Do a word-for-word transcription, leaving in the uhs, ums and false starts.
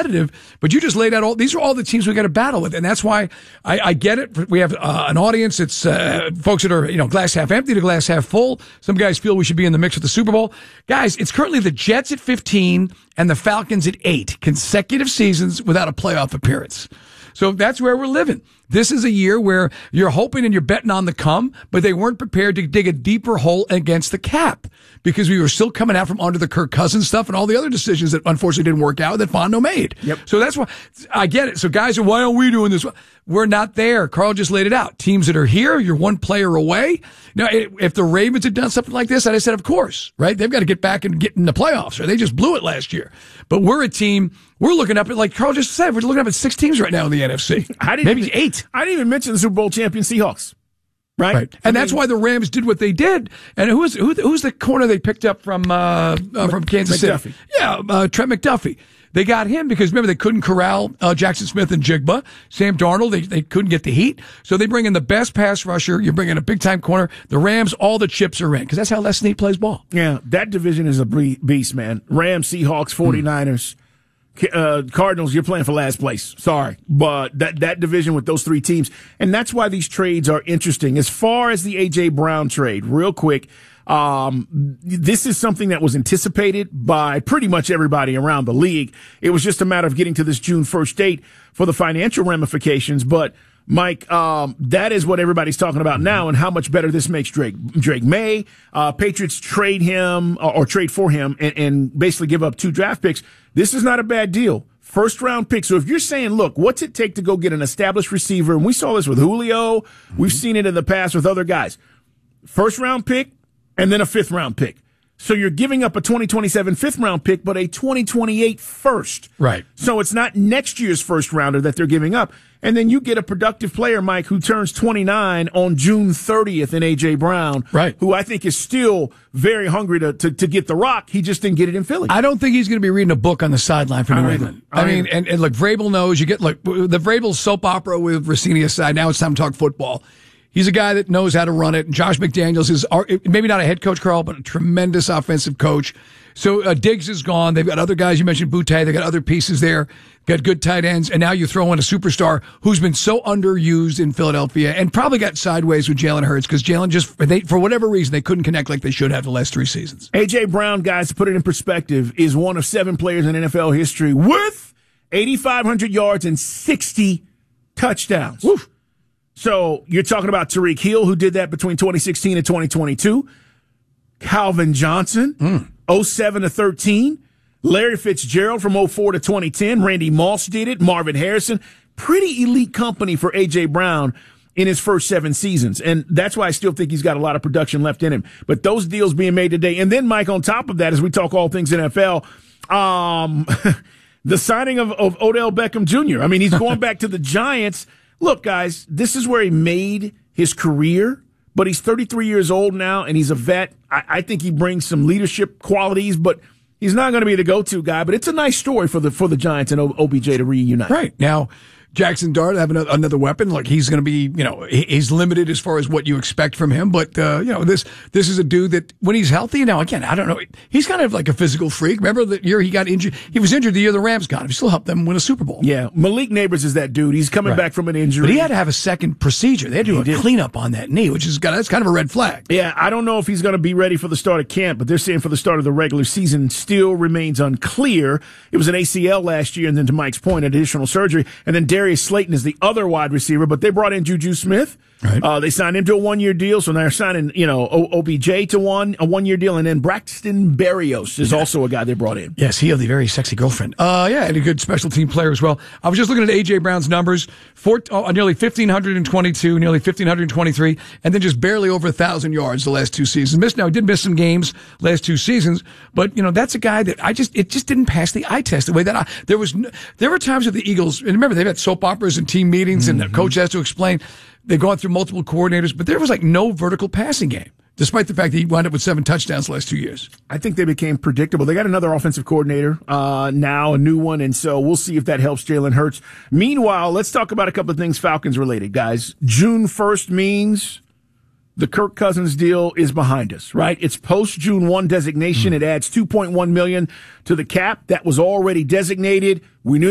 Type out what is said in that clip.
competitive. But you just laid out all these are all the teams we got to battle with, and that's why I, I get it. We have uh, an audience. It's uh, folks that are you know glass half empty to glass half full. Some guys feel we should be in the mix with the Super Bowl. Guys, it's currently the Jets at fifteen and the Falcons at eight consecutive seasons without a playoff appearance. So that's where we're living. This is a year where you're hoping and you're betting on the come, but they weren't prepared to dig a deeper hole against the cap because we were still coming out from under the Kirk Cousins stuff and all the other decisions that unfortunately didn't work out that Fondo made. Yep. So that's why I get it. So guys are, why aren't we doing this? We're not there. Carl just laid it out. Teams that are here, you're one player away. Now, if the Ravens had done something like this, I'd have said, of course, right? They've got to get back and get in the playoffs, or they just blew it last year. But we're a team, we're looking up at, like Carl just said, we're looking up at six teams right now in the N F C. I didn't Maybe even, eight. I didn't even mention the Super Bowl champion Seahawks. Right. right. And I mean, that's why the Rams did what they did. And who's who, who's the corner they picked up from uh, uh, from Kansas McDuffie. City? Yeah, uh, Trent McDuffie. They got him because, remember, they couldn't corral uh, Jackson Smith and Jigba. Sam Darnold, they, they couldn't get the heat. So they bring in the best pass rusher. You bring in a big-time corner. The Rams, all the chips are in because that's how Les Snead plays ball. Yeah, that division is a beast, man. Rams, Seahawks, forty-niners. Mm. Uh, Cardinals, you're playing for last place. Sorry. But that, that division with those three teams. And that's why these trades are interesting. As far as the A J. Brown trade, real quick, um, this is something that was anticipated by pretty much everybody around the league. It was just a matter of getting to this June first date for the financial ramifications. But Mike, um, that is what everybody's talking about now and how much better this makes Drake. Drake May, uh, Patriots trade him or, or trade for him and, and basically give up two draft picks. This is not a bad deal. First round pick. So if you're saying, look, what's it take to go get an established receiver? And we saw this with Julio. Mm-hmm. We've seen it in the past with other guys. First round pick and then a fifth round pick. So you're giving up a twenty twenty-seven fifth round pick, but a twenty twenty-eight first. Right. So it's not next year's first rounder that they're giving up. And then you get a productive player, Mike, who turns twenty-nine on June thirtieth in A J. Brown. Right. Who I think is still very hungry to, to, to get the rock. He just didn't get it in Philly. I don't think he's going to be reading a book on the sideline for New England. I, I mean, and, and look, Vrabel knows you get, look, the Vrabel soap opera with Rossini aside, now it's time to talk football. He's a guy that knows how to run it. Josh McDaniels is maybe not a head coach, Carl, but a tremendous offensive coach. So uh, Diggs is gone. They've got other guys. You mentioned Boutte. They've got other pieces there. Got good tight ends. And now you throw in a superstar who's been so underused in Philadelphia and probably got sideways with Jalen Hurts because Jalen just, they, for whatever reason, they couldn't connect like they should have the last three seasons. A J. Brown, guys, to put it in perspective, is one of seven players in N F L history with eighty-five hundred yards and sixty touchdowns. Woo. So you're talking about Tariq Hill, who did that between twenty sixteen and twenty twenty-two. Calvin Johnson, mm. oh seven to thirteen. Larry Fitzgerald from oh four to twenty ten. Randy Moss did it. Marvin Harrison. Pretty elite company for A J. Brown in his first seven seasons. And that's why I still think he's got a lot of production left in him. But those deals being made today. And then, Mike, on top of that, as we talk all things N F L, um, the signing of, of Odell Beckham Junior I mean, he's going back to the Giants. Look, guys, this is where he made his career, but he's thirty-three years old now, and he's a vet. I, I think he brings some leadership qualities, but he's not going to be the go-to guy. But it's a nice story for the for the Giants and o- O B J to reunite. Right. Now, Jackson Dart have another, another weapon. Like he's going to be, you know, he's limited as far as what you expect from him. But uh, you know, this this is a dude that when he's healthy. Now again, I don't know. He's kind of like a physical freak. Remember the year he got injured? He was injured the year the Rams got him. He still helped them win a Super Bowl. Yeah, Malik Neighbors is that dude. He's coming right. back from an injury, but he had to have a second procedure. They had to do he a did. cleanup on that knee, which is that's kind of a red flag. Yeah, I don't know if he's going to be ready for the start of camp, but they're saying for the start of the regular season still remains unclear. It was an A C L last year, and then to Mike's point, additional surgery, and then Darius Slayton is the other wide receiver, but they brought in Juju Smith. Right. Uh, they signed him to a one-year deal, so they're signing, you know, o- O B J to one, a one-year deal, and then Braxton Berrios is yeah. also a guy they brought in. Yes, he had the very sexy girlfriend. Uh, yeah, and a good special team player as well. I was just looking at A J. Brown's numbers, four, oh, nearly fifteen twenty-two, nearly fifteen twenty-three, and then just barely over one thousand yards the last two seasons. Missed, now, he did miss some games last two seasons, but, you know, that's a guy that I just, it just didn't pass the eye test the way that I, there was, no, there were times with the Eagles, and remember, they've had soap operas and team meetings, mm-hmm. and the coach has to explain. They've gone through multiple coordinators, but there was like no vertical passing game, despite the fact that he wound up with seven touchdowns the last two years. I think they became predictable. They got another offensive coordinator uh, now, a new one, and so we'll see if that helps Jalen Hurts. Meanwhile, let's talk about a couple of things Falcons related, guys. June first means the Kirk Cousins deal is behind us, right? It's post-June first designation. Mm. It adds two point one million dollars to the cap that was already designated. We knew